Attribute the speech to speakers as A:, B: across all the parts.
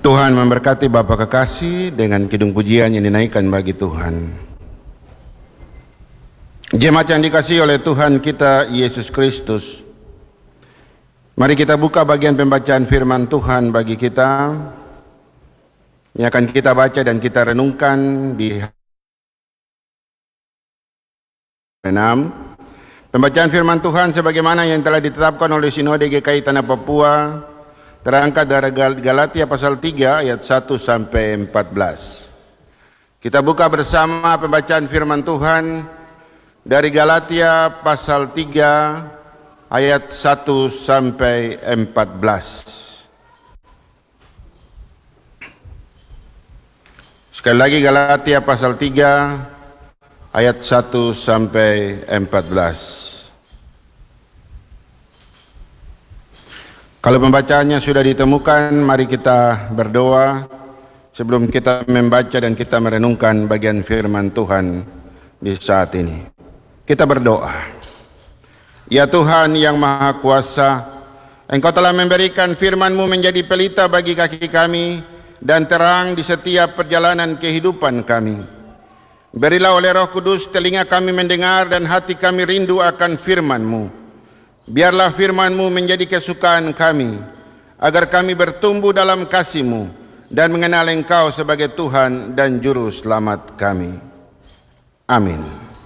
A: Tuhan memberkati Bapa kekasih dengan kidung pujian yang dinaikkan bagi Tuhan. Jemaat yang dikasihi oleh Tuhan kita Yesus Kristus, mari kita buka bagian pembacaan firman Tuhan bagi kita. Yang akan kita baca dan kita renungkan di 6. Pembacaan firman Tuhan sebagaimana yang telah ditetapkan oleh Sinode GKI Tanah Papua, terangkat dari Galatia pasal 3 ayat 1 sampai 14. Kita buka bersama pembacaan firman Tuhan dari Galatia pasal 3 ayat 1 sampai 14. Sekali lagi Galatia pasal 3 ayat 1 sampai 14. Kalau pembacaannya sudah ditemukan, mari kita berdoa sebelum kita membaca dan kita merenungkan bagian firman Tuhan di saat ini. Kita berdoa. Ya Tuhan yang Maha Kuasa, Engkau telah memberikan firman-Mu menjadi pelita bagi kaki kami dan terang di setiap perjalanan kehidupan kami. Berilah oleh Roh Kudus telinga kami mendengar dan hati kami rindu akan firman-Mu. Biarlah firman-Mu menjadi kesukaan kami, agar kami bertumbuh dalam kasih-Mu dan mengenal Engkau sebagai Tuhan dan Juru Selamat kami. Amin.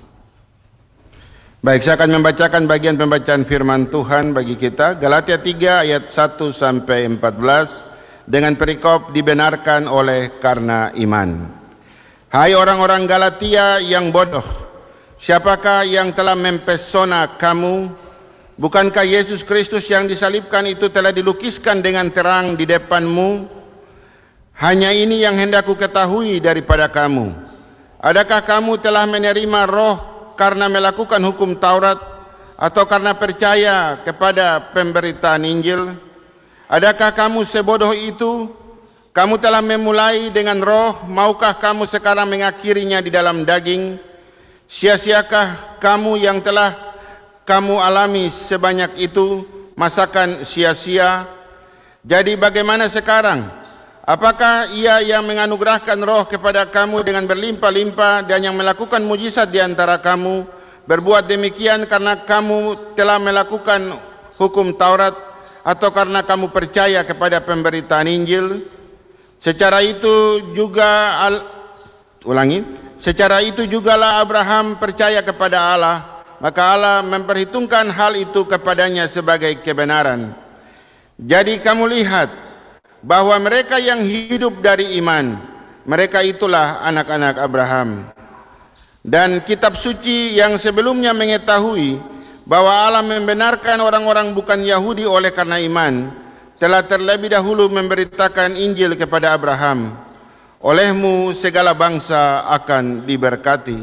A: Baik, saya akan membacakan bagian pembacaan firman Tuhan bagi kita. Galatia 3 ayat 1 sampai 14 dengan perikop dibenarkan oleh karena iman. Hai orang-orang Galatia yang bodoh, siapakah yang telah mempesona kamu? Bukankah Yesus Kristus yang disalibkan itu telah dilukiskan dengan terang di depanmu? Hanya ini yang hendak ku ketahui daripada kamu. Adakah kamu telah menerima Roh karena melakukan hukum Taurat atau karena percaya kepada pemberitaan Injil? Adakah kamu sebodoh itu? Kamu telah memulai dengan Roh, maukah kamu sekarang mengakhirinya di dalam daging? Sia-siakah kamu yang telah kamu alami sebanyak itu, masakan sia-sia? Jadi bagaimana sekarang? Apakah Ia yang menganugerahkan Roh kepada kamu dengan berlimpah-limpah dan yang melakukan mujizat di antara kamu berbuat demikian karena kamu telah melakukan hukum Taurat atau karena kamu percaya kepada pemberitaan Injil? Secara itu jugalah Abraham percaya kepada Allah, maka Allah memperhitungkan hal itu kepadanya sebagai kebenaran. Jadi kamu lihat bahwa mereka yang hidup dari iman, mereka itulah anak-anak Abraham. Dan kitab suci yang sebelumnya mengetahui bahwa Allah membenarkan orang-orang bukan Yahudi oleh karena iman, telah terlebih dahulu memberitakan Injil kepada Abraham. Olehmu segala bangsa akan diberkati.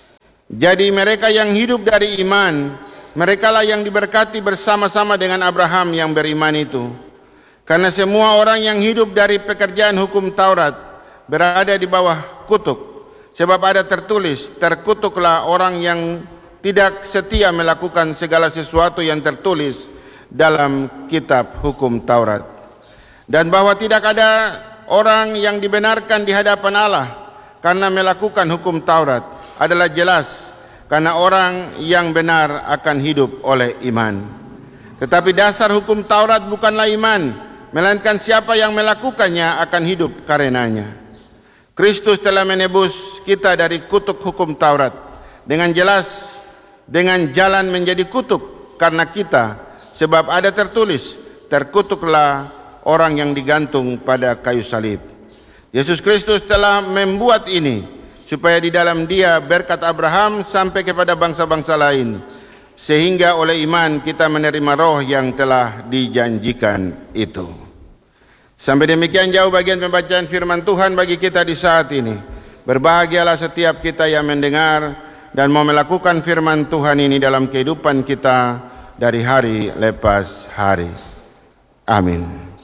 A: Jadi mereka yang hidup dari iman, merekalah yang diberkati bersama-sama dengan Abraham yang beriman itu. Karena semua orang yang hidup dari pekerjaan hukum Taurat berada di bawah kutuk. Sebab ada tertulis, terkutuklah orang yang tidak setia melakukan segala sesuatu yang tertulis dalam kitab hukum Taurat. Dan bahwa tidak ada orang yang dibenarkan di hadapan Allah karena melakukan hukum Taurat adalah jelas, karena orang yang benar akan hidup oleh iman. Tetapi dasar hukum Taurat bukanlah iman, melainkan siapa yang melakukannya akan hidup karenanya. Kristus telah menebus kita dari kutuk hukum Taurat dengan jelas, dengan jalan menjadi kutuk karena kita. Sebab ada tertulis, terkutuklah orang yang digantung pada kayu salib. Yesus Kristus telah membuat ini, supaya di dalam Dia berkat Abraham sampai kepada bangsa-bangsa lain, sehingga oleh iman kita menerima Roh yang telah dijanjikan itu. Sampai demikian jauh bagian pembacaan firman Tuhan bagi kita di saat ini. Berbahagialah setiap kita yang mendengar dan mau melakukan firman Tuhan ini dalam kehidupan kita dari hari lepas hari. Amin.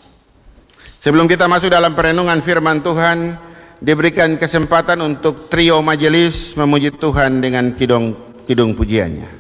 A: Sebelum kita masuk dalam perenungan firman Tuhan, diberikan kesempatan untuk trio majelis memuji Tuhan dengan kidung pujiannya.